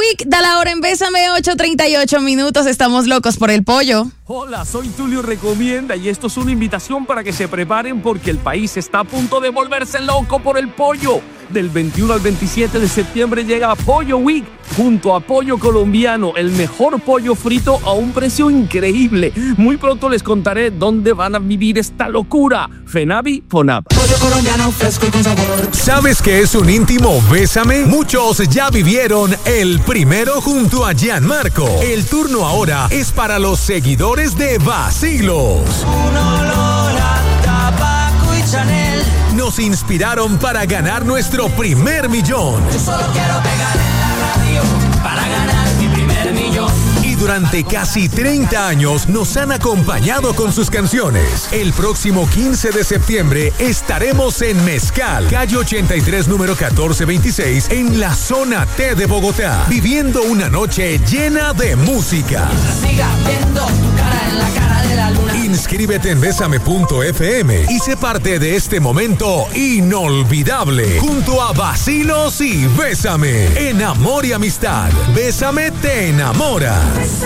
Week da la hora en Bésame, 8:38. Estamos locos por el pollo. Hola, soy Tulio Recomienda y esto es una invitación para que se preparen porque el país está a punto de volverse loco por el pollo. Del 21 al 27 de septiembre llega Pollo Week junto a Pollo Colombiano, el mejor pollo frito a un precio increíble. Muy pronto les contaré dónde van a vivir esta locura. Fenavi Fonab. Pollo colombiano fresco y con sabor. ¿Sabes qué es un íntimo Bésame? Muchos ya vivieron el primero junto a Gianmarco. El turno ahora es para los seguidores de Vacilos. Un olor a tabaco y Chanel. Nos inspiraron para ganar nuestro primer millón. Yo solo quiero pegar en la radio para ganar mi primer millón. Y durante casi 30 años nos han acompañado con sus canciones. El próximo 15 de septiembre estaremos en Mezcal, calle 83, número 1426, en la zona T de Bogotá, viviendo una noche llena de música. Siga viendo tu cara en la cara de la luna. Inscríbete en Bésame.fm y sé parte de este momento inolvidable junto a Vacilos y Bésame. En amor y amistad, Bésame te enamora.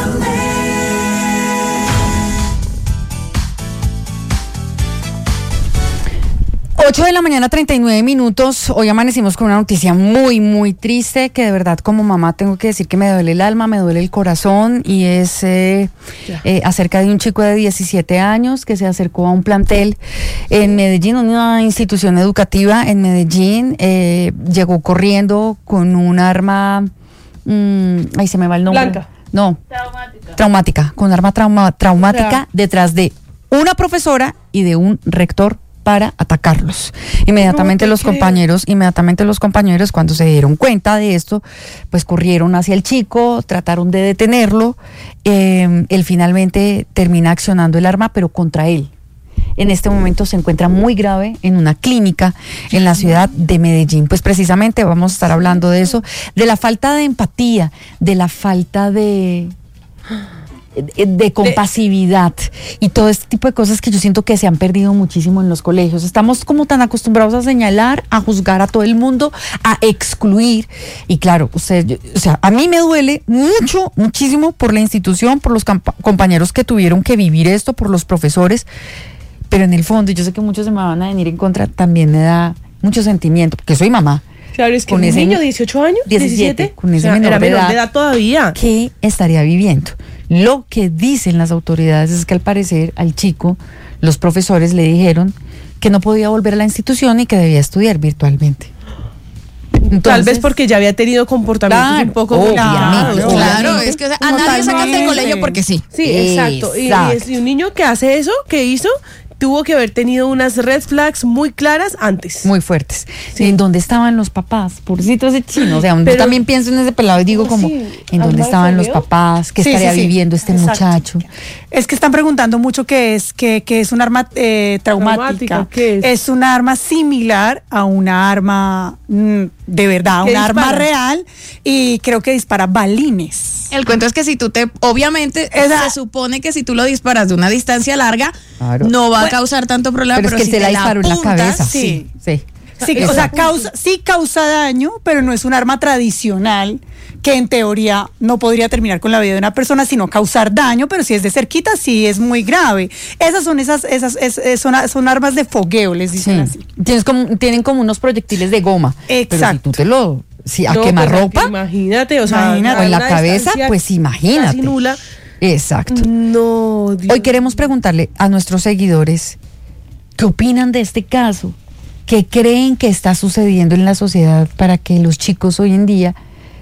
8:39. Hoy amanecimos con una noticia muy, muy triste que de verdad como mamá tengo que decir que me duele el alma, me duele el corazón y es acerca de un chico de 17 años que se acercó a un plantel en Medellín, una institución educativa en Medellín, llegó corriendo con un arma, ahí se me va el nombre. Blanca. No. Traumática, con arma traumática detrás de una profesora y de un rector para atacarlos. Inmediatamente los compañeros, cuando se dieron cuenta de esto, pues corrieron hacia el chico, trataron de detenerlo. Él finalmente termina accionando el arma, pero contra él. En este momento se encuentra muy grave en una clínica en la ciudad de Medellín. Pues precisamente vamos a estar hablando de eso, de la falta de empatía, de la falta de compasividad y todo este tipo de cosas que yo siento que se han perdido muchísimo en los colegios. Estamos como tan acostumbrados a señalar, a juzgar a todo el mundo, a excluir. Y claro, a mí me duele muchísimo por la institución, por los compañeros que tuvieron que vivir esto, por los profesores. Pero en el fondo, y yo sé que muchos se me van a venir en contra, también me da mucho sentimiento, porque soy mamá. Claro, es que un niño de 18 años, 17, con ese menor de edad todavía. ¿Qué estaría viviendo? Lo que dicen las autoridades es que al parecer al chico, los profesores le dijeron que no podía volver a la institución y que debía estudiar virtualmente. Entonces, tal vez porque ya había tenido comportamientos un poco obviamente. Claro, es que a nadie sacan del colegio porque sí. Sí, exacto. Y un niño que hace eso, que hizo, tuvo que haber tenido unas red flags muy claras antes. Muy fuertes. Sí. ¿En dónde estaban los papás? Pobrecito ese chino. O sea, yo también pienso en ese pelado y digo ¿en dónde estaban los papás? ¿Qué estaría viviendo este muchacho? Es que están preguntando mucho qué es un arma traumática. ¿Qué es? Es un arma similar a una arma de verdad, una arma real, y creo que dispara balines. El cuento es que obviamente se supone que si tú lo disparas de una distancia larga, claro, no va a causar tanto problema, pero es que si te la disparó en la cabeza. Sí, o sea, causa daño, pero no es un arma tradicional que en teoría no podría terminar con la vida de una persona, sino causar daño, pero si es de cerquita, sí es muy grave. Esas son armas de fogueo, les dicen así. Tienen como unos proyectiles de goma. Exacto. Pero si tú a quemarropa, imagínate, o en la cabeza, pues imagínate. Casi nula. Exacto. No, Dios. Hoy queremos preguntarle a nuestros seguidores qué opinan de este caso, qué creen que está sucediendo en la sociedad para que los chicos hoy en día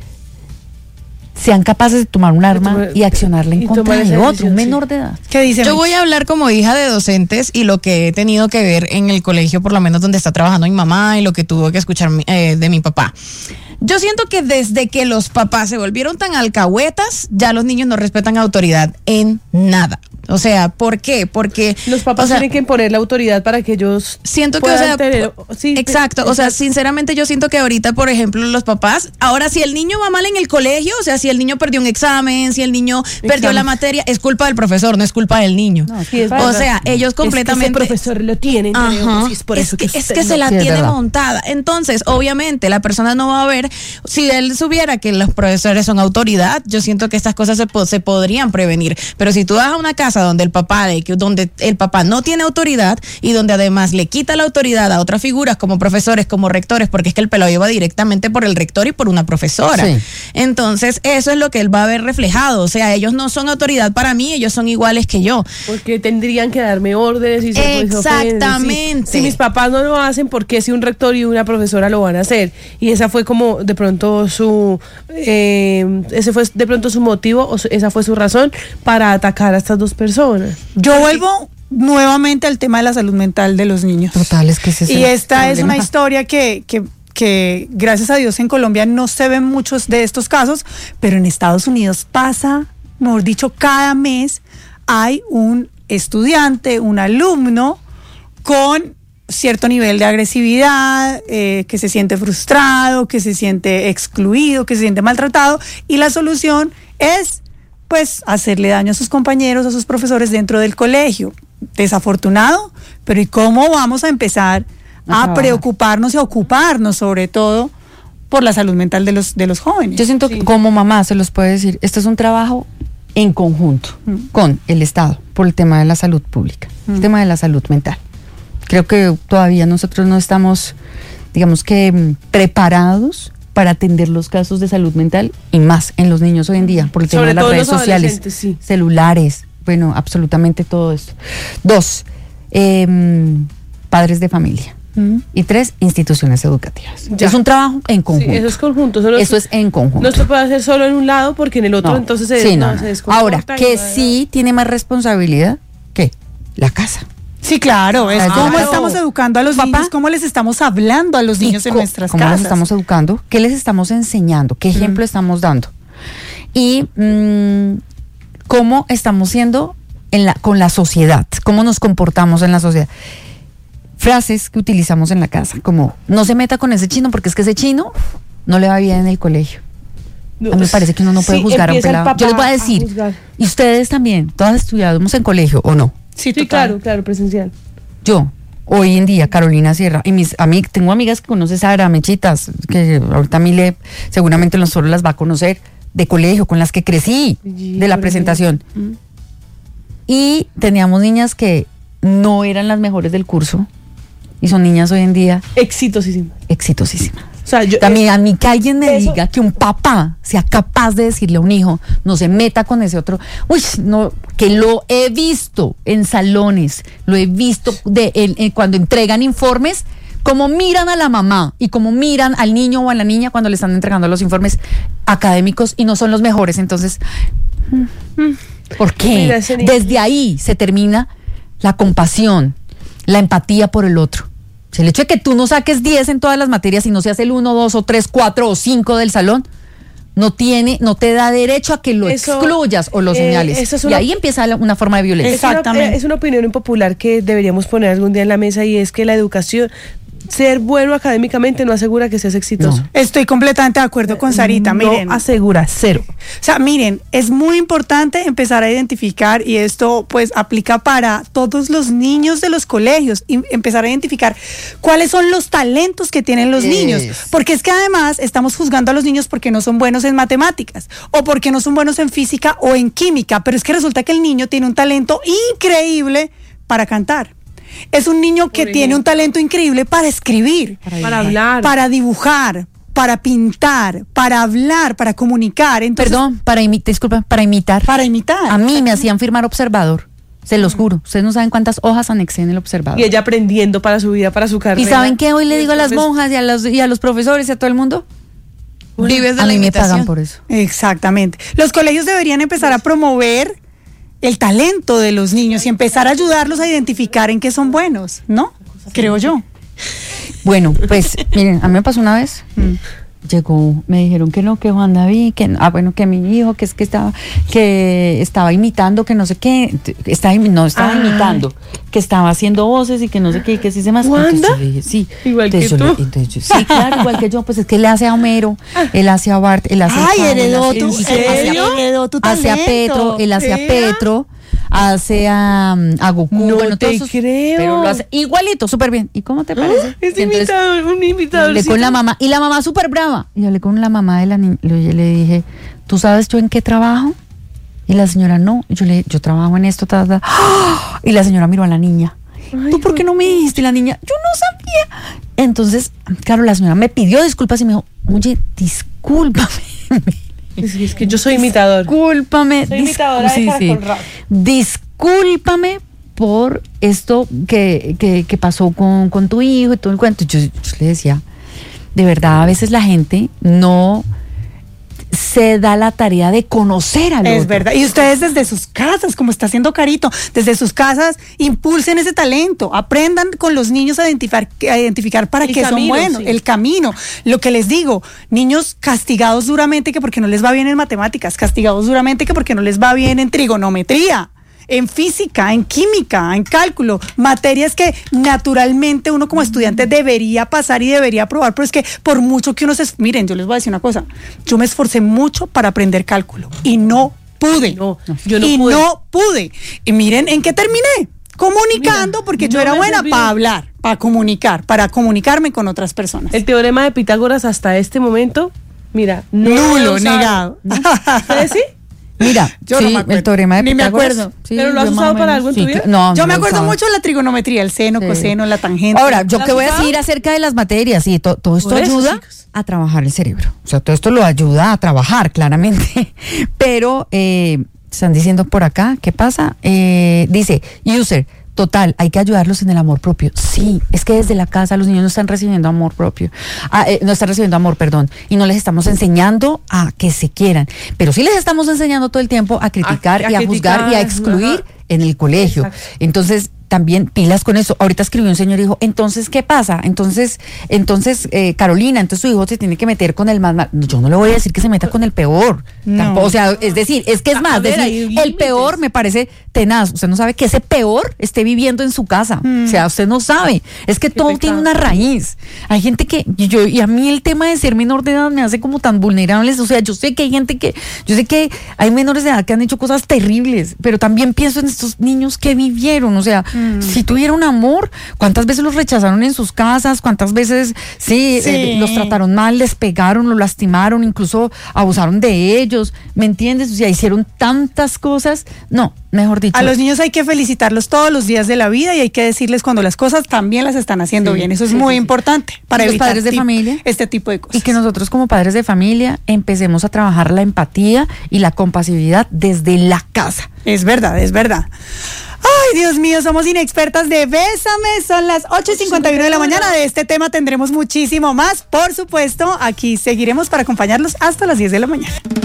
sean capaces de tomar un arma y accionarla en contra de otro, un menor de edad. ¿Qué dice? Yo voy a hablar como hija de docentes y lo que he tenido que ver en el colegio, por lo menos donde está trabajando mi mamá, y lo que tuvo que escuchar de mi papá. Yo siento que desde que los papás se volvieron tan alcahuetas, ya los niños no respetan autoridad en nada. O sea, ¿por qué? Porque los papás tienen que imponer la autoridad para que ellos siento que, exacto, o sea, sinceramente yo siento que ahorita, por ejemplo, los papás, ahora si el niño va mal en el colegio, o sea, si el niño perdió un examen, si el niño perdió la materia, es culpa del profesor, no es culpa del niño. No, o sea, ellos completamente... Es que ese profesor lo tiene, es por eso que se la tiene montada. Entonces, obviamente, la persona no va a ver, si él supiera que los profesores son autoridad, yo siento que estas cosas se podrían prevenir, pero si tú vas a una casa donde el papá no tiene autoridad y donde además le quita la autoridad a otras figuras como profesores, como rectores, porque es que el pelado lleva directamente por el rector y por una profesora. Sí. Entonces, eso es lo que él va a ver reflejado. O sea, ellos no son autoridad para mí, ellos son iguales que yo. Porque tendrían que darme órdenes y exactamente. Si mis papás no lo hacen, ¿por qué si un rector y una profesora lo van a hacer? Y esa fue como de pronto ese fue de pronto su motivo, o esa fue su razón para atacar a estas dos personas. Yo vuelvo nuevamente al tema de la salud mental de los niños. Total, es que y esta es una historia que gracias a Dios en Colombia no se ven muchos de estos casos, pero en Estados Unidos pasa, mejor dicho, cada mes hay un estudiante, un alumno con cierto nivel de agresividad, que se siente frustrado, que se siente excluido, que se siente maltratado, y la solución es pues hacerle daño a sus compañeros, a sus profesores dentro del colegio. Desafortunado, pero ¿y cómo vamos a empezar a preocuparnos y a ocuparnos sobre todo por la salud mental de los jóvenes? Yo siento que como mamá se los puede decir, esto es un trabajo en conjunto con el Estado por el tema de la salud pública, el tema de la salud mental. Creo que todavía nosotros no estamos, digamos que, preparados para atender los casos de salud mental y más en los niños hoy en día por el tema de las redes sociales, celulares, bueno, absolutamente todo esto. 2, padres de familia. Y 3, instituciones educativas. Es un trabajo en conjunto. Sí, eso es conjunto. Eso es en conjunto. No se puede hacer solo en un lado porque en el otro entonces se descomporta. Ahora, que sí tiene más responsabilidad que la casa. Sí, claro, es cómo estamos educando a los niños, cómo les estamos hablando a los niños en nuestras casas. ¿Cómo les estamos educando? ¿Qué les estamos enseñando? ¿Qué ejemplo estamos dando? Y cómo estamos siendo con la sociedad, cómo nos comportamos en la sociedad. Frases que utilizamos en la casa, como no se meta con ese chino porque es que ese chino no le va bien en el colegio. A mí me parece que uno no puede juzgar a un pelado. Yo les voy a decir, y ustedes también, todas estudiamos en colegio, ¿o no? Sí, claro, presencial. Yo, hoy en día, Carolina Sierra, y tengo amigas que conoce Sara, Mechitas, que ahorita Mile seguramente nosotros las va a conocer, de colegio, con las que crecí, de la presentación. Y teníamos niñas que no eran las mejores del curso, y son niñas hoy en día exitosísimas. O sea, también a mí que alguien me diga que un papá sea capaz de decirle a un hijo, no se meta con ese otro. Uy, no, que lo he visto en salones, lo he visto cuando entregan informes, cómo miran a la mamá y cómo miran al niño o a la niña cuando le están entregando los informes académicos y no son los mejores. Entonces, ¿por qué? Desde ahí se termina la compasión, la empatía por el otro. El hecho de que tú no saques 10 en todas las materias y no seas el 1, 2 o 3, 4 o 5 del salón, no te da derecho a que lo excluyas o lo señales. Y ahí empieza una forma de violencia. Exactamente. Es una opinión impopular que deberíamos poner algún día en la mesa, y es que la educación, ser bueno académicamente no asegura que seas exitoso. No. Estoy completamente de acuerdo con Sarita. Miren, no asegura, cero. O sea, miren, es muy importante empezar a identificar, y esto pues aplica para todos los niños de los colegios, y empezar a identificar cuáles son los talentos que tienen los niños, porque es que además estamos juzgando a los niños porque no son buenos en matemáticas, o porque no son buenos en física o en química, pero es que resulta que el niño tiene un talento increíble para cantar. Es un niño que tiene un talento increíble para escribir, para hablar, para dibujar, para pintar, para hablar, para comunicar. Entonces, para imitar. Para imitar. A mí me hacían firmar observador, se los juro. Ustedes no saben cuántas hojas anexé en el observador. Y ella aprendiendo para su vida, para su carrera. ¿Y saben qué hoy le digo a las monjas y a los profesores y a todo el mundo? Vives de la imitación. Me pagan por eso. Exactamente. Los colegios deberían empezar a promover el talento de los niños y empezar a ayudarlos a identificar en qué son buenos, ¿no? Creo yo. Bueno, pues miren, a mí me pasó una vez llegó, me dijeron que no, que Juan David, que bueno, que mi hijo, que es que estaba imitando, que no sé qué, estaba imitando, que estaba haciendo voces y que no sé qué, que sí se más. ¿Wanda? Entonces yo le dije, sí. Igual que tú. Sí, claro, igual que yo, pues es que él hace a Homero, él hace a Bart, él hace heredó ¿En serio? tu hace a Petro, él hace a Petro, hace a Goku, No bueno, te todos esos, creo. pero lo hace igualito, súper bien. ¿Y cómo te parece? Es Y entonces, un imitador. hablé con la mamá, y la mamá súper brava. Y hablé con la mamá de la niña, le dije, ¿tú sabes yo en qué trabajo? Y la señora, no. Y yo trabajo en esto, ¡Ah! Y la señora miró a la niña. Ay, ¿Tú por qué no me dijiste? Y la niña, yo no sabía. Entonces, claro, la señora me pidió disculpas y me dijo, oye, discúlpame. Es que yo soy imitador. Discúlpame. Soy imitadora de Caracol Radio. Discúlpame por esto que pasó con tu hijo y todo el cuento. Yo le decía, de verdad, a veces la gente no se da la tarea de conocer al otro. Es verdad. Y ustedes desde sus casas, como está haciendo Carito, desde sus casas, impulsen ese talento. Aprendan con los niños a identificar para qué son buenos. Sí. El camino. Lo que les digo, niños castigados duramente que porque no les va bien en matemáticas, castigados duramente que porque no les va bien en trigonometría, en física, en química, en cálculo, materias que naturalmente uno como estudiante debería pasar y debería aprobar, pero es que por mucho que uno miren, yo les voy a decir una cosa, yo me esforcé mucho para aprender cálculo y no pude. No pude. Y miren en qué terminé. Comunicando, porque yo era buena para hablar, para comunicarme con otras personas. El teorema de Pitágoras hasta este momento, mira, nulo, negado. ¿Ustedes sí? Mira, yo sí, no me acuerdo. el teorema de Ni me Pitágoras. acuerdo. Sí, ¿Pero lo has yo usado más o para menos, algo en tu vida? No, Yo no me lo acuerdo usaba. mucho de la trigonometría, el seno, coseno, la tangente. Ahora, yo ¿Lo que has voy a usado? decir acerca de las materias, sí, todo esto Por eso, ayuda chicos. a trabajar el cerebro. O sea, todo esto lo ayuda a trabajar, claramente. Pero, están diciendo por acá, ¿qué pasa? Dice, user, total, hay que ayudarlos en el amor propio. Sí, es que desde la casa los niños no están recibiendo amor propio. No están recibiendo amor, perdón. Y no les estamos enseñando a que se quieran. Pero sí les estamos enseñando todo el tiempo a criticar y a juzgar y a excluir en el colegio. Exacto. Entonces, también pilas con eso. Ahorita escribió un señor y dijo, entonces, ¿qué pasa? Entonces, Carolina, entonces su hijo se tiene que meter con el más mal. Yo no le voy a decir que se meta con el peor. No. Tampoco, o sea, es decir, es que es más, ver, hay decir, el límites. peor me parece tenaz. Usted no sabe que ese peor esté viviendo en su casa. O sea, usted no sabe. Es que todo pecado. tiene una raíz. Hay gente que, y a mí el tema de ser menor de edad me hace como tan vulnerables. O sea, yo sé que hay gente yo sé que hay menores de edad que han hecho cosas terribles, pero también pienso en estos niños que vivieron. O sea, si tuvieron amor, ¿cuántas veces los rechazaron en sus casas? ¿Cuántas veces, los trataron mal, les pegaron, los lastimaron, incluso abusaron de ellos? ¿Me entiendes? O sea, hicieron tantas cosas. No, mejor dicho. A los niños hay que felicitarlos todos los días de la vida y hay que decirles cuando las cosas también las están haciendo bien. Eso es muy importante para Los evitar padres de familia. este tipo de cosas. Y que nosotros como padres de familia empecemos a trabajar la empatía y la compasividad desde la casa. Es verdad, es verdad. Ay, Dios mío, somos inexpertas de Bésame. Son las 8:51 de la mañana. De este tema tendremos muchísimo más. Por supuesto, aquí seguiremos para acompañarlos hasta las 10 de la mañana.